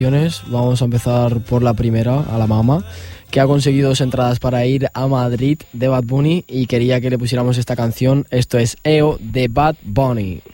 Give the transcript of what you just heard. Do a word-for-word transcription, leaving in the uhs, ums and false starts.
Vamos a empezar por la primera, a la Mama, que ha conseguido dos entradas para ir a Madrid de Bad Bunny y quería que le pusiéramos esta canción. Esto es E O de Bad Bunny.